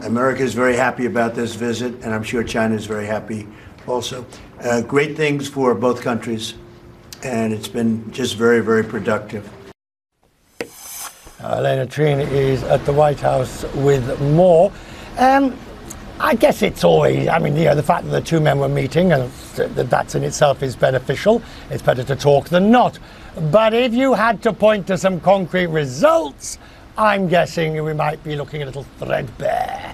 America is very happy about this visit, and I'm sure China is very happy also. Great things for both countries, and it's been just very, very productive. Elena Trine is at the White House with more. I guess it's always, the fact that the two men were meeting, and that in itself is beneficial. It's better to talk than not. But if you had to point to some concrete results, I'm guessing we might be looking a little threadbare.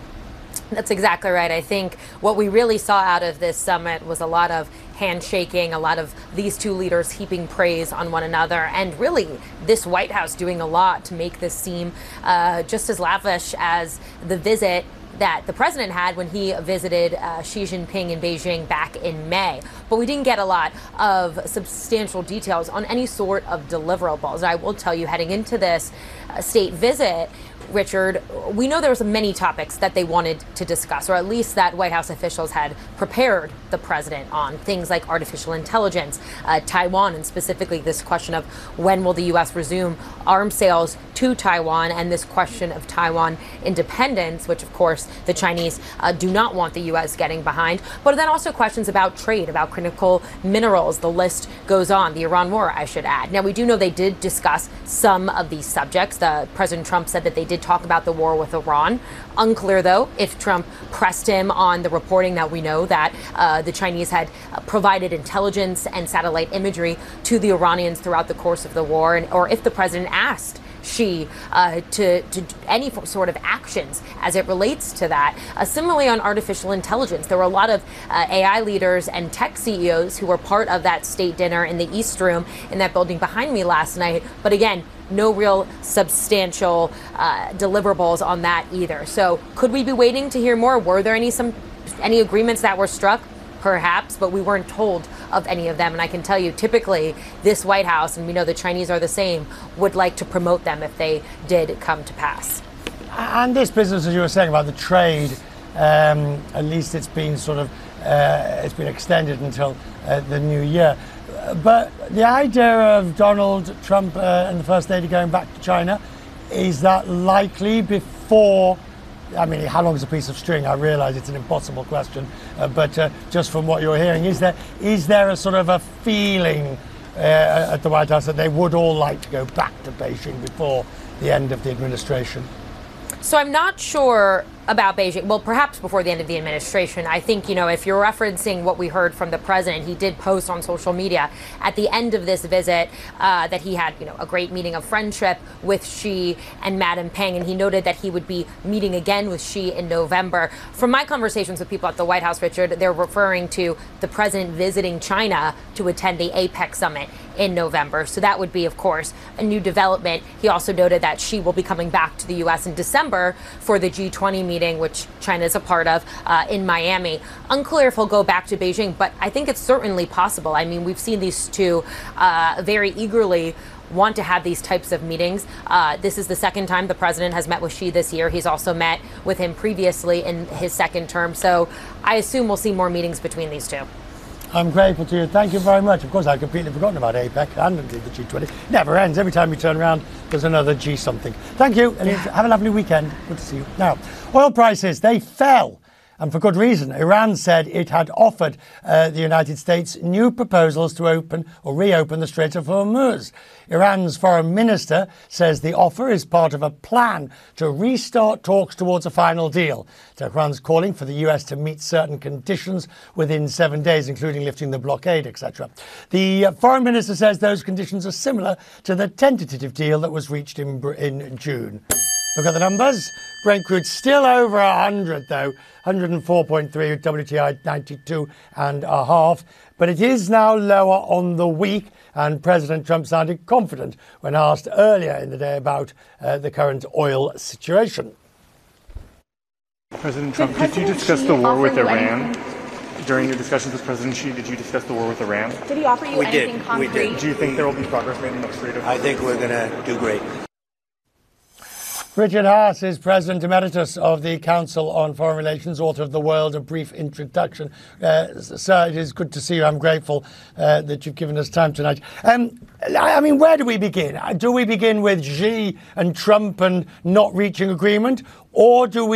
That's exactly right. I think what we really saw out of this summit was a lot of handshaking, a lot of these two leaders heaping praise on one another, and really this White House doing a lot to make this seem just as lavish as the visit that the president had when he visited Xi Jinping in Beijing back in May. But we didn't get a lot of substantial details on any sort of deliverables. I will tell you, heading into this state visit, Richard, we know there was many topics that they wanted to discuss, or at least that White House officials had prepared the president on, things like artificial intelligence, Taiwan, and specifically this question of when will the U.S. resume arms sales to Taiwan, and this question of Taiwan independence, which of course the Chinese do not want the U.S. getting behind, but then also questions about trade, about critical minerals. The list goes on. The Iran war, I should add. Now, we do know they did discuss some of these subjects. President Trump said that they did talk about the war with Iran. Unclear, though, if Trump pressed him on the reporting that we know that the Chinese had provided intelligence and satellite imagery to the Iranians throughout the course of the war, or if the president asked Xi to any sort of actions as it relates to that. Similarly, on artificial intelligence, there were a lot of AI leaders and tech CEOs who were part of that state dinner in the East Room in that building behind me last night. But again, no real substantial deliverables on that either. So could we be waiting to hear more? Were there any agreements that were struck? Perhaps, but we weren't told of any of them. And I can tell you, typically, this White House, and we know the Chinese are the same, would like to promote them if they did come to pass. And this business, as you were saying about the trade, at least it's been it's been extended until the new year. But the idea of Donald Trump and the First Lady going back to China, is that likely before? How long is a piece of string? I realise it's an impossible question, but just from what you're hearing, is there a sort of a feeling at the White House that they would all like to go back to Beijing before the end of the administration? So I'm not sure about Beijing. Well, perhaps before the end of the administration. I think, if you're referencing what we heard from the president, he did post on social media at the end of this visit that he had, a great meeting of friendship with Xi and Madam Peng, and he noted that he would be meeting again with Xi in November. From my conversations with people at the White House, Richard, they're referring to the president visiting China to attend the APEC summit in November. So that would be, of course, a new development. He also noted that Xi will be coming back to the U.S. in December for the G20 meeting, which China is a part of, in Miami. Unclear if he'll go back to Beijing, but I think it's certainly possible. We've seen these two very eagerly want to have these types of meetings. This is the second time the president has met with Xi this year. He's also met with him previously in his second term. So I assume we'll see more meetings between these two. I'm grateful to you. Thank you very much. Of course, I'd completely forgotten about APEC and indeed the G20. Never ends. Every time you turn around, there's another G something. Thank you, and have a lovely weekend. Good to see you. Now, oil prices, they fell. And for good reason. Iran said it had offered the United States new proposals to open or reopen the Strait of Hormuz. Iran's foreign minister says the offer is part of a plan to restart talks towards a final deal. Tehran's calling for the US to meet certain conditions within 7 days, including lifting the blockade, etc. The foreign minister says those conditions are similar to the tentative deal that was reached in June. Look at the numbers. Brent crude still over 100, though. 104.3, WTI 92.5. But it is now lower on the week, and President Trump sounded confident when asked earlier in the day about the current oil situation. President Trump, did you discuss the war with Iran? During your discussions with President Xi, did you discuss the war with Iran? Did he offer you anything concrete? We did. Do you think there will be progress made in the Strait of Hormuz? I think we're going to do great. Richard Haass is President Emeritus of the Council on Foreign Relations, author of The World, A Brief Introduction. Sir, it is good to see you. I'm grateful that you've given us time tonight. Where do we begin? Do we begin with Xi and Trump and not reaching agreement? Or do we